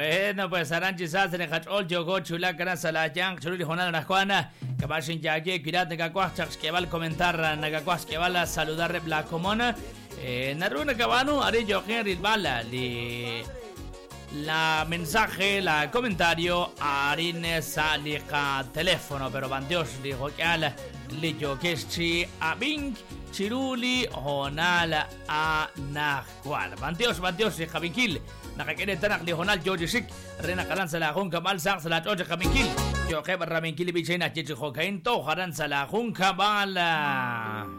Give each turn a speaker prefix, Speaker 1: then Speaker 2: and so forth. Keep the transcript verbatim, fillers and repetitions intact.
Speaker 1: Bueno, pues Aranchi Sastre, Hachol, Yogo, Chula, Canasala, Yang, Chuli, Jonal, Najuana, Kabashin Yagi, Kirat, Nagaquach, que va a comentar, Nagaquach, que va a saludar la comona, Naruna Cabano, Arillo, Henry Bala, la mensaje, la comentario, Arine Salika, teléfono, pero Bandios, dijo que ala, Liyo Keshi, Abing, Chiruli, Honal, a Nahual. Bandios, Bandios, y Javinkil. Nakakini tanak ni Honal George Shik Rena karan sa lahong kamal sang sa lahat George Kaminkil Yo kay Raminkili Bichay na Chichi Hokain to karan sa lahong kabala